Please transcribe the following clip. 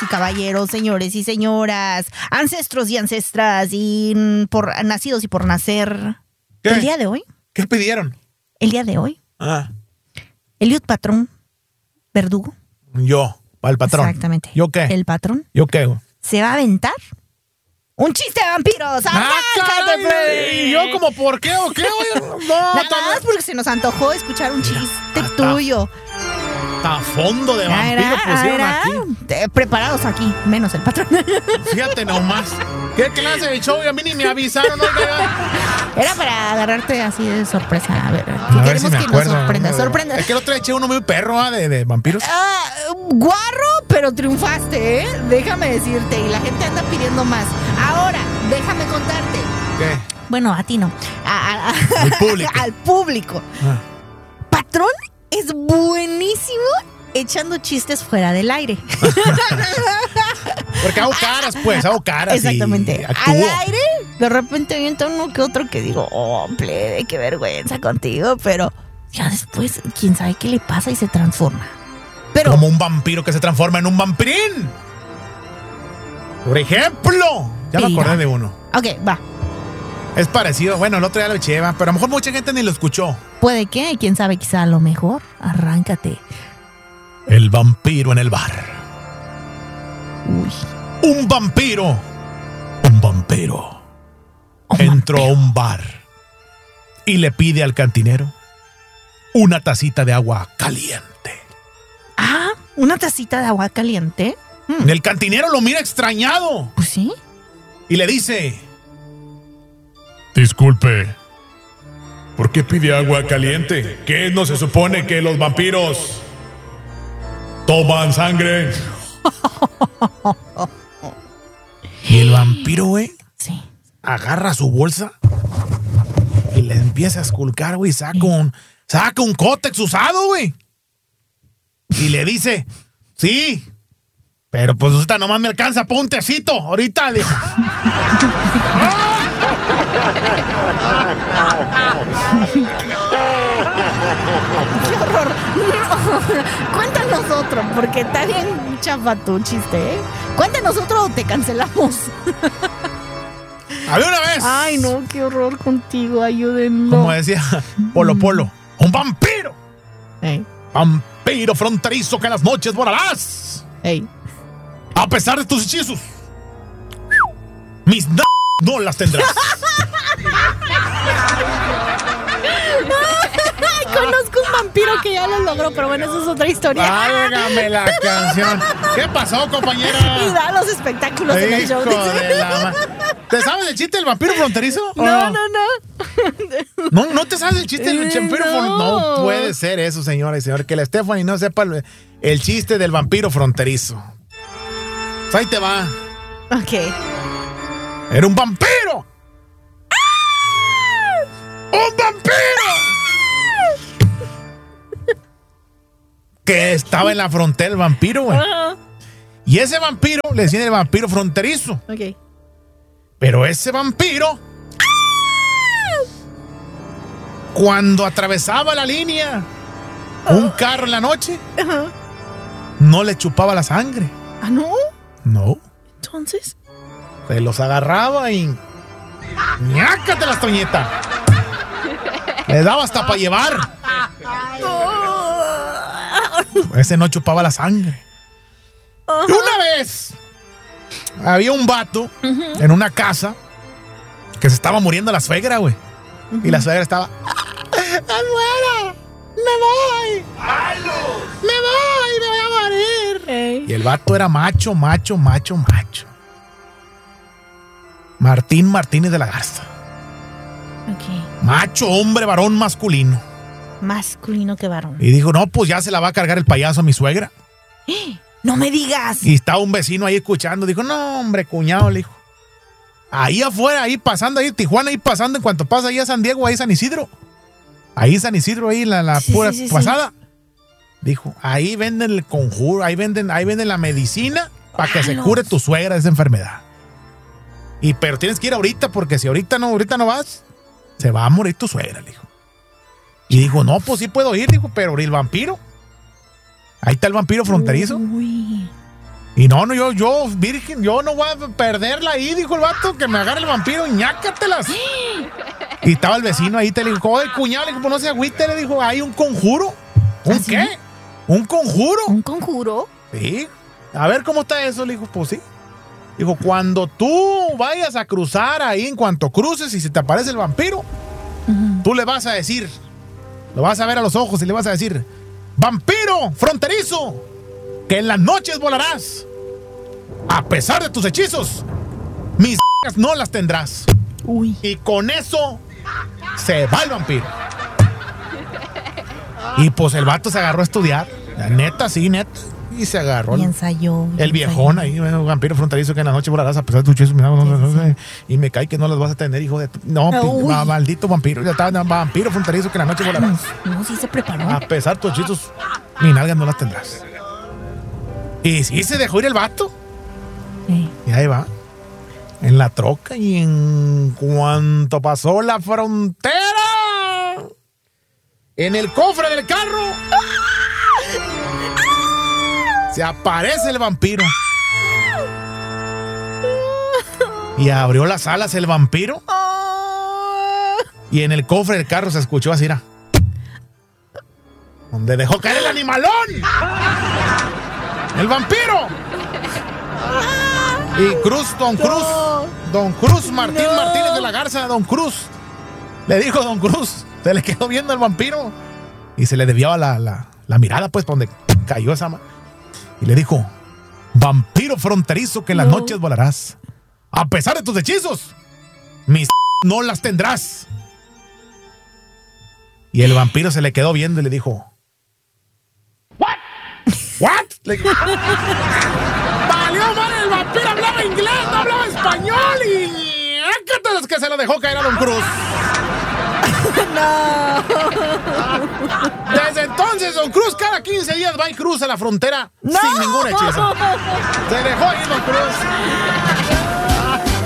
y caballeros, señores y señoras, ancestros y ancestras, y nacidos y por nacer. ¿Qué? El día de hoy. ¿Qué pidieron? El día de hoy. Eliud Patrón, Verdugo. Yo, el patrón. Exactamente. ¿Yo qué? El patrón. ¿Yo qué? Se va a aventar un chiste de vampiros. ¡Arráncate, Freddy! ¿Y yo como por qué o qué? No, Nada más porque se nos antojó escuchar un chiste tuyo. A fondo de vampiro pusieron aquí. Preparados aquí, menos el patrón. Fíjate nomás. ¿Qué clase de show? A mí ni me avisaron. Era para agarrarte así de sorpresa. A ver queremos si que nos sorprenda. Es que el otro día eché uno muy perro de vampiros. Guarro, pero triunfaste, ¿eh? Déjame decirte. Y la gente anda pidiendo más. Ahora, déjame contarte. ¿Qué? Bueno, a ti no. Al público. Al público. Patrón es buenísimo echando chistes fuera del aire. Porque hago caras, Exactamente. Y actúo. Al aire, de repente viento uno que otro que digo, plebe, qué vergüenza contigo, pero ya después, quién sabe qué le pasa y se transforma. Pero, como un vampiro que se transforma en un vampirín. Por ejemplo, ya me acordé de uno. Ok, va. Es parecido, bueno, el otro día lo eché, pero a lo mejor mucha gente ni lo escuchó. Puede que, quién sabe, quizá a lo mejor. Arráncate. El vampiro en el bar. Uy. Un vampiro entró a un bar y le pide al cantinero una tacita de agua caliente. ¿Una tacita de agua caliente? El cantinero lo mira extrañado. Pues sí. Y le dice: disculpe, ¿por qué pide agua caliente? ¿Qué no se supone que los vampiros toman sangre? Y el vampiro, sí, agarra su bolsa y le empieza a esculcar, güey. Saca un cótex usado, güey. Y le dice: sí, pero pues usted nomás me alcanza para un tecito. Ahorita, dijo. ¡Qué horror! No. Cuéntanos otro, porque está bien chafa tu chiste, ¿eh? Cuéntanos otro o te cancelamos. Había una vez. Ay, no, qué horror contigo, ayúdenme. Como decía Polo, un vampiro. Vampiro fronterizo que en las noches volarás. A pesar de tus hechizos, mis no las tendrás. Conozco un vampiro que ya lo logró, pero bueno, eso es otra historia. Hágame la canción. ¿Qué pasó, compañera? Y da los espectáculos en el show. ¿Te sabes el chiste del vampiro fronterizo? No. ¿No te sabes el chiste del vampiro fronterizo? No puede ser eso, señora y señor. Que la Stephanie no sepa el chiste del vampiro fronterizo. Pues ahí te va. Ok. Era un vampiro. ¡Un vampiro! Que estaba en la frontera el vampiro, güey. Y ese vampiro le decían el vampiro fronterizo. Ok. Pero ese vampiro, cuando atravesaba la línea, un carro en la noche, no le chupaba la sangre. ¿Ah, no? No. Entonces, se los agarraba y ¡ñácate las toñetas! Le daba hasta para llevar. Ese no chupaba la sangre. Y una vez había un vato en una casa que se estaba muriendo la suegra, güey. Y la suegra estaba: ¡me muero! ¡Me voy! ¡Me voy a morir! Y el vato era macho. Martín Martínez de la Garza. Ok. Macho, hombre, varón, masculino. Masculino que varón. Y dijo: no, pues ya se la va a cargar el payaso a mi suegra. ¡No me digas! Y estaba un vecino ahí escuchando. Dijo: no, hombre, cuñado, le dijo. Ahí afuera, ahí pasando, ahí Tijuana, ahí pasando, en cuanto pasa ahí a San Diego, ahí San Isidro. Ahí San Isidro, ahí la pura pasada. Sí. Dijo: ahí venden el conjuro, ahí venden la medicina para que se cure tu suegra de esa enfermedad. Pero tienes que ir ahorita, porque si ahorita no vas, se va a morir tu suegra, le dijo. Y dijo: no, pues sí puedo ir, dijo, pero el vampiro. Ahí está el vampiro fronterizo. Uy. Y no, yo, virgen, yo no voy a perderla ahí, dijo el vato, que me agarre el vampiro, ñácatelas. Y estaba el vecino ahí, te le dijo, oye, cuñado, le dijo, pues no se agüite, le dijo, hay un conjuro. ¿Un qué? ¿Un conjuro? ¿Un conjuro? Sí. A ver cómo está eso, le dijo, pues sí. Dijo, cuando tú vayas a cruzar ahí, en cuanto cruces y se te aparece el vampiro, tú le vas a decir, lo vas a ver a los ojos y le vas a decir, vampiro fronterizo, que en las noches volarás. A pesar de tus hechizos, mis no las tendrás. Uy. Y con eso se va el vampiro. Y pues el vato se agarró a estudiar. La neta, sí, neta. Y se agarró. Y ensayó. El viejón ahí, vampiro fronterizo, que en la noche volarás a pesar de tus hechizos. Y me cae que no las vas a tener, hijo de... No, maldito vampiro. Ya está, vampiro fronterizo, que en la noche volarás. No, sí se preparó. A pesar de tus hechizos, ni nalgas no las tendrás. Y sí se dejó ir el vato. Sí. Y ahí va. En la troca. Y en cuanto pasó la frontera, en el cofre del carro, se aparece el vampiro. Y abrió las alas el vampiro. Y en el cofre del carro se escuchó así, era, donde dejó caer el animalón. ¡El vampiro! Y Don Cruz Martínez de la Garza, Don Cruz, le dijo a Don Cruz, se le quedó viendo el vampiro y se le desviaba la mirada, pues, para donde cayó esa y le dijo, vampiro fronterizo, que en las noches volarás. A pesar de tus hechizos, mis no las tendrás. Y el vampiro se le quedó viendo y le dijo, ¿What? Le dijo, valió madre, el vampiro hablaba inglés, no hablaba español y ácatelas que se lo dejó caer a Don Cruz. No. Desde entonces, Don Cruz cada 15 días va y cruza la frontera sin ningún hechizo. Se dejó ir Don Cruz.